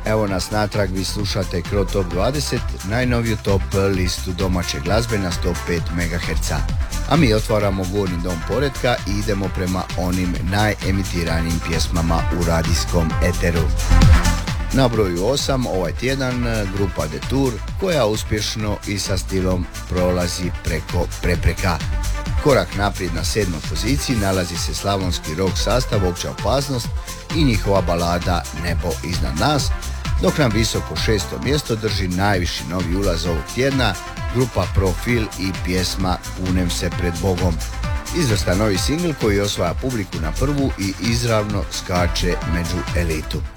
Evo nas natrag, vi slušate Cro Top 20, najnoviju top listu domaće glazbe na 105 MHz. A mi otvaramo gornji dom poretka i idemo prema onim najemitiranijim pjesmama u radijskom eteru. Na broju 8 ovaj tjedan grupa Detour, koja uspješno i sa stilom prolazi preko prepreka. Korak naprijed na 7. poziciji nalazi se slavonski rock sastav Opća opasnost i njihova balada Nebo iznad nas, dok nam visoko 6. mjesto drži najviši novi ulaz ovog tjedna grupa Profil i pjesma Kunem se pred Bogom. Izvrstan novi singl koji osvaja publiku na prvu i izravno skače među elitu.